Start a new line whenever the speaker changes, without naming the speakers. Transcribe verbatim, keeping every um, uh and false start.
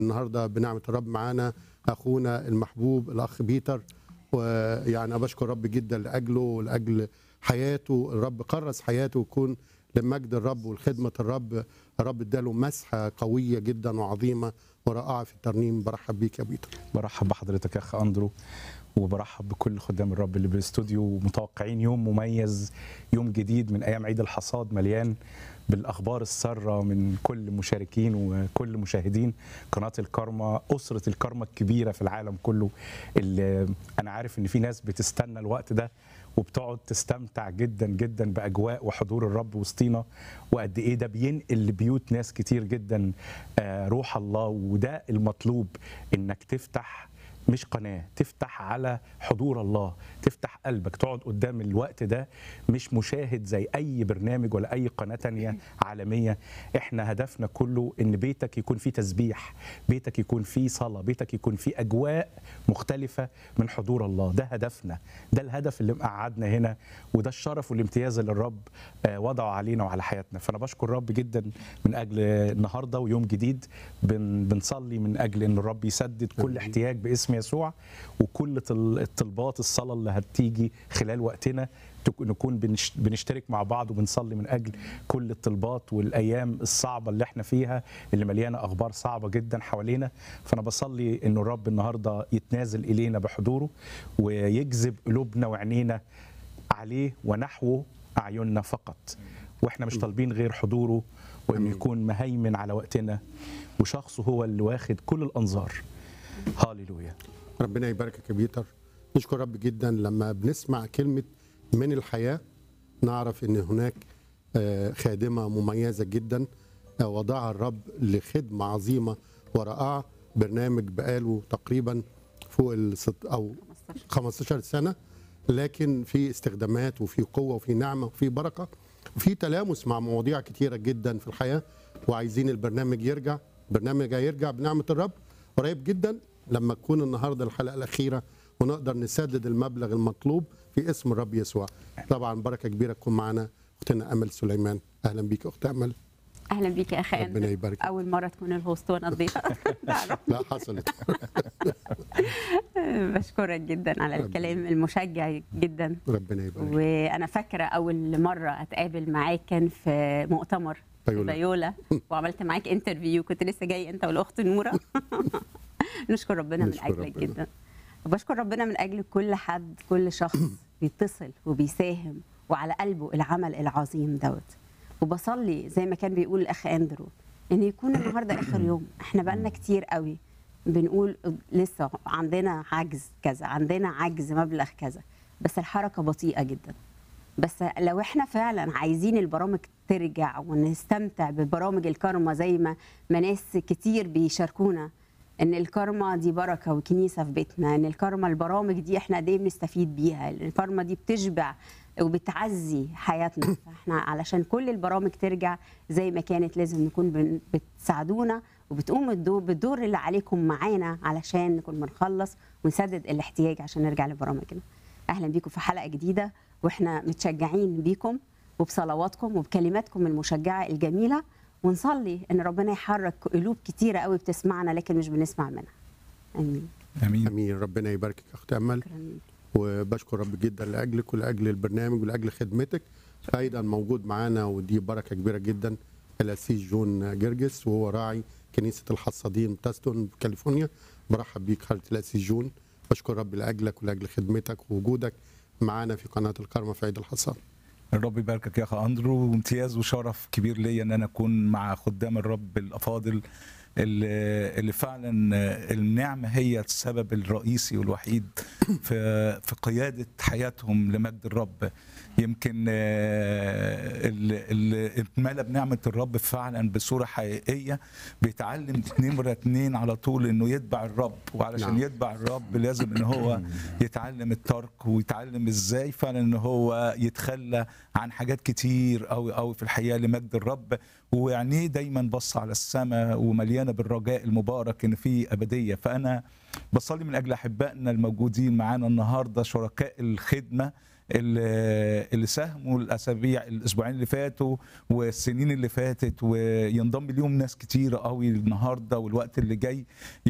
النهارده بنعمه الرب معانا اخونا المحبوب الاخ بيتر، ويعني بشكر الرب جدا لاجله ولاجل حياته. الرب كرس حياته ويكون لمجد الرب ولخدمه الرب. الرب اداله مسحه قويه جدا وعظيمه ورائعه في الترنيم. برحب بيك يا بيتر.
برحب بحضرتك يا اخ اندرو، وبرحب بكل خدام الرب اللي بالاستوديو، ومتوقعين يوم مميز، يوم جديد من ايام عيد الحصاد مليان بالاخبار الساره من كل مشاركين وكل مشاهدين قناه الكارما، اسره الكارما الكبيره في العالم كله، اللي انا عارف ان في ناس بتستنى الوقت ده وبتقعد تستمتع جدا جدا باجواء وحضور الرب وسطينا، وقد ايه ده بينقل لبيوت ناس كتير جدا روح الله. وده المطلوب، انك تفتح مش قناة، تفتح على حضور الله، تفتح قلبك، تقعد قدام الوقت ده مش مشاهد زي أي برنامج ولا أي قناة تانية عالمية. احنا هدفنا كله إن بيتك يكون فيه تسبيح، بيتك يكون فيه صلاة، بيتك يكون فيه أجواء مختلفة من حضور الله. ده هدفنا، ده الهدف اللي مقعدنا هنا، وده الشرف والامتياز اللي الرب وضعه علينا وعلى حياتنا. فأنا بشكر الرب جدا من أجل النهاردة ويوم جديد. بن بنصلي من أجل إن الرب يسدد كل احتياج باسم يسوع، وكل الطلبات الصلاة اللي هتيجي خلال وقتنا نكون بنشترك مع بعض وبنصلي من أجل كل الطلبات والأيام الصعبة اللي احنا فيها، اللي مليانة أخبار صعبة جدا حوالينا. فأنا بصلي إن الرب النهاردة يتنازل إلينا بحضوره، ويجذب قلوبنا وعينينا عليه ونحوه أعيننا فقط، وإحنا مش طالبين غير حضوره، وإنه يكون مهيمن على وقتنا، وشخصه هو اللي واخد كل الأنظار. هاليلويا.
ربنا يباركك يا بيتر. نشكر رب جدا لما بنسمع كلمة من الحياة، نعرف ان هناك خادمة مميزة جدا وضعها الرب لخدمة عظيمة ورائعة. برنامج بقاله تقريبا فوق الست او خمستاشر سنة، لكن في استخدامات وفي قوة وفي نعمة وفي بركة وفي تلامس مع مواضيع كتيرة جدا في الحياة. وعايزين البرنامج يرجع، برنامج هيرجع بنعمة الرب قريب جدا لما تكون النهارده الحلقه الاخيره ونقدر نسدد المبلغ المطلوب في اسم الرب يسوع. طبعا بركه كبيره تكون معنا اختنا امل سليمان. اهلا بيك اخت امل.
اهلا بيك يا اخي.
ربنا يبارك.
اول مره تكون الهوست وانا الضيفه.
لا حصلت.
بشكرك جدا على الكلام المشجع جدا.
ربنا يبارك.
وانا فاكره اول مره اتقابل معاك كان في مؤتمر
بيولا,
بيولا. وعملت معاك انترفيو، كنت لسه جاي انت والاخت نوره. نشكر ربنا من اجلك جدا، وبشكر ربنا من اجل كل حد، كل شخص بيتصل وبيساهم وعلى قلبه العمل العظيم دوت. وبصلي زي ما كان بيقول الاخ اندرو ان يكون النهارده اخر يوم. احنا بقالنا كتير قوي بنقول لسه عندنا عجز كذا، عندنا عجز مبلغ كذا، بس الحركه بطيئه جدا. بس لو احنا فعلا عايزين البرامج ترجع ونستمتع ببرامج الكارما زي ما ما ناس كتير بيشاركونا ان الكارما دي بركه وكنيسه في بيتنا، ان الكارما البرامج دي احنا قد ايه بنستفيد بيها، الكارما دي بتشبع وبتعزي حياتنا. فاحنا علشان كل البرامج ترجع زي ما كانت لازم نكون بتساعدونا وبتقوموا بالدور اللي عليكم معانا علشان نكون بنخلص ونسدد الاحتياج عشان نرجع لبرامجنا. اهلا بيكم في حلقه جديده، واحنا متشجعين بيكم وبصلواتكم وبكلماتكم المشجعه الجميله، ونصلي ان ربنا يحرك قلوب كتيره قوي بتسمعنا لكن مش بنسمع منها. امين
امين امين. ربنا يباركك يا اخت امل، وبشكر رب جدا لاجلك ولاجل البرنامج ولاجل خدمتك. ايضا موجود معانا ودي بركه كبيره جدا الاسيس جون جرجس، وهو راعي كنيسه الحصادين تاستون كاليفورنيا. برحب بيك حضره الاسيس جون. بشكر رب لاجلك ولاجل خدمتك ووجودك معانا في قناه الكارما في عيد الحصاد.
الرب يباركك يا اخ اندرو، وامتياز وشرف كبير ليا ان انا اكون مع خدام الرب الافاضل اللي, اللي فعلا النعمه هي السبب الرئيسي والوحيد في في قياده حياتهم لمجد الرب. يمكن اللي اتملى بنعمه الرب فعلا بصوره حقيقيه بيتعلم نمره اتنين على طول انه يتبع الرب، وعلشان نعم. يتبع الرب لازم ان هو يتعلم الترك ويتعلم ازاي فعلا ان هو يتخلى عن حاجات كتير قوي قوي في الحياه لمجد الرب، ويعني دايما بص على السماء ومليانه بالرجاء المبارك ان في ابديه. فانا بصلي من اجل احبائنا الموجودين معانا النهارده شركاء الخدمه اللي اللي ساهموا الاسابيع الاسبوعين اللي فاتوا والسنين اللي فاتت، وينضم ليهم ناس كتيره قوي النهارده والوقت اللي جاي.